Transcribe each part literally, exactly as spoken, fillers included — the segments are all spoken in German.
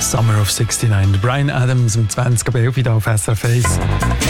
Summer of sixty-nine. Bryan Adams um zwanzig Uhr elf hier auf S R F eins.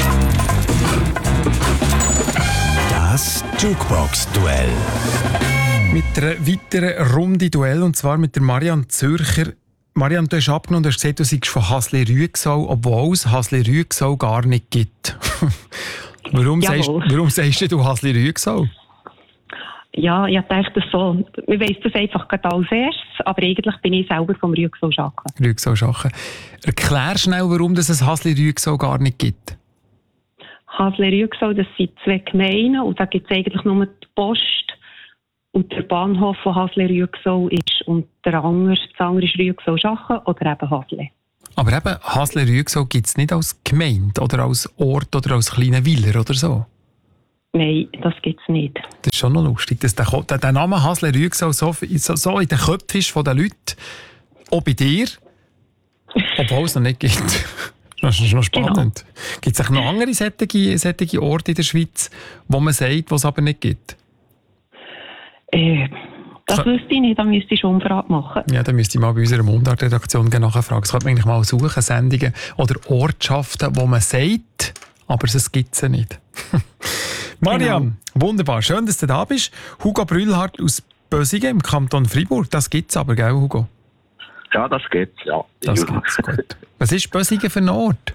Das Jukebox-Duell. Mit einer weiteren Runde Duell, und zwar mit der Marianne Zürcher. Marianne, du hast abgenommen, du hast gesagt, du seist von Hasle-Rüegsau, obwohl es Hasle-Rüegsau gar nicht gibt. warum, sagst, warum sagst du Hasle-Rüegsau? Ja, ich dachte das so. Wir weiss das einfach gerade als erstes, aber eigentlich bin ich selber vom Rüegsau-Schachen. Rüegsau-Schachen. Erklär schnell, warum es ein Hasle-Rüegsau gar nicht gibt. Hasle-Rüegsau, das sind zwei Gemeinden und da gibt es eigentlich nur die Post und der Bahnhof von Hasle-Rüegsau ist. Und der andere, das andere ist Rüegsau-Schachen oder eben Hasle. Aber eben, Hasle-Rüegsau gibt es nicht als Gemeinde oder als Ort oder als kleiner Weiler oder so? Nein, das gibt es nicht. Das ist schon noch lustig, dass der, der, der Name Hasle-Rüegsau so, so, so in den Köpfen ist von den Leuten, auch bei dir, obwohl es noch nicht gibt. Das ist noch spannend. Genau. Gibt es noch andere solche, solche Orte in der Schweiz, wo man sagt, wo es aber nicht gibt? Äh, das wüsste ich nicht, da müsste ich schon Umfrage machen. Ja, dann müsste ich mal bei unserer Mundart-Redaktion nachfragen. Das könnte man eigentlich mal suchen, Sendungen oder Ortschaften, wo man sagt, aber es gibt sie nicht. Marianne, genau. Wunderbar. Schön, dass du da bist. Hugo Brühlhardt aus Bösingen im Kanton Freiburg. Das gibt es aber, gell, Hugo? Ja, das gibt's, ja. Das gibt's, gut. Was ist Bösingen für ein Ort?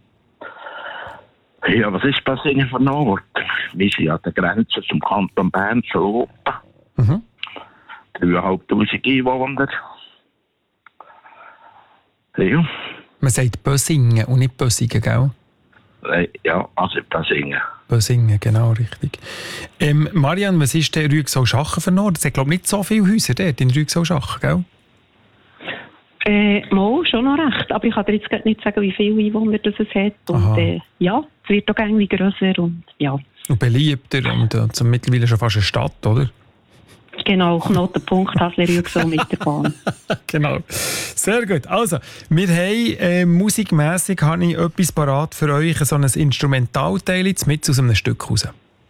Ja, was ist Bösingen für ein Ort? Wir sind an der Grenze zum Kanton Bern, zu Europa. Mhm. dreitausendfünfhundert Einwohner. Ja. Man sagt Bösingen und nicht Bösingen, gell? Ja, also Bösingen. Bösingen, genau, richtig. Ähm, Marianne, was ist der Rüegsau-Schachen für ein Ort? Es hat, glaube ich, nicht so viele Häuser dort in Rüegsau-Schachen, gell? Äh, mal, schon noch recht. Aber ich kann dir jetzt nicht sagen, wie viele Einwohner das es hat. Und äh, ja, es wird auch irgendwie grösser und ja. Und beliebter und äh, zum mittlerweile schon fast eine Stadt, oder? Genau, Knotenpunkt Hasle-Rüegsau mit der Bahn. Genau. Sehr gut. Also, wir haben äh, musikmässig habe ich etwas parat für euch, so ein Instrumentalteil mit aus einem Stück raus.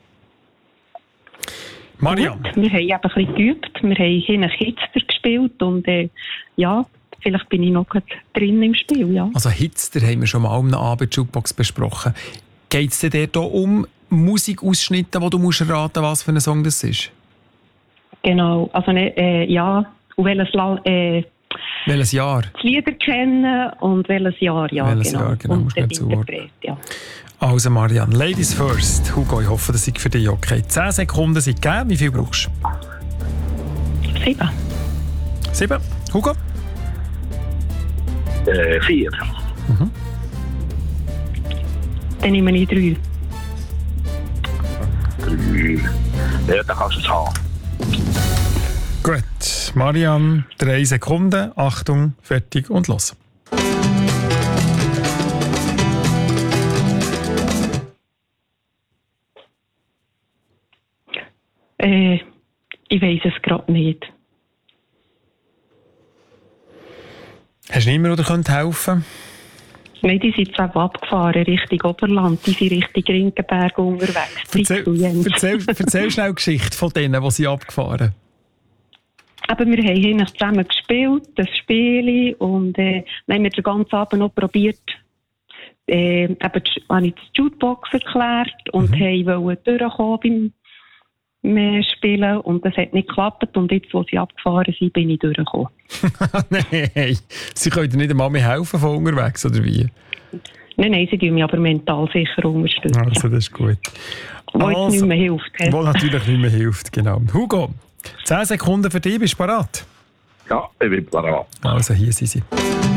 Marianne. Gut, wir haben eben ein bisschen geübt. Wir haben hier einen Hitster gespielt und äh, ja, vielleicht bin ich noch drin im Spiel, ja. Also Hitster haben wir schon mal am Abend Jukebox besprochen. Geht es dir dort auch um Musikausschnitte, wo du musst erraten, was für ein Song das ist? Genau, also äh, ja, und welches, äh, welches Jahr? Die Lieder kennen und welches Jahr, ja. Welches genau. Jahr, genau, und muss man zuordnen. Ja. Also Marianne, Ladies first. Hugo, ich hoffe, das ist für dich okay. Zehn Sekunden sind gegeben. Wie viel brauchst du? Sieben. Sieben. Hugo? Äh, vier. Mhm. Dann nehme ich drei. Drei. Ja, dann kannst du es haben. Gut, Marianne, drei Sekunden. Achtung, fertig und los. Äh, ich weiss es gerade nicht. Hast du nicht mehr oder könnt helfen? Nein, die sind jetzt abgefahren, Richtung Oberland. Die sind Richtung Rinkenberg unterwegs. Erzähl, erzähl, erzähl schnell die Geschichte von denen, die sie abgefahren. Aber wir haben hier zusammen gespielt, das Spiel, und äh, dann haben wir den ganzen Abend noch probiert, äh, eben, habe ich die Jukebox erklärt und mhm. haben wollten durchkommen beim Spielen und das hat nicht geklappt und jetzt, wo sie abgefahren sind, bin ich durchgekommen. Nein, sie können dir nicht einmal mehr helfen von unterwegs, oder wie? Nein, nein, sie tun mich aber mental sicher unterstützen. Also, das ist gut. Wo also, jetzt nicht mehr hilft. He? Wo natürlich nicht mehr hilft, genau. Hugo, zehn Sekunden für dich, bist du bereit? Ja, ich bin bereit. Also, hier sind sie.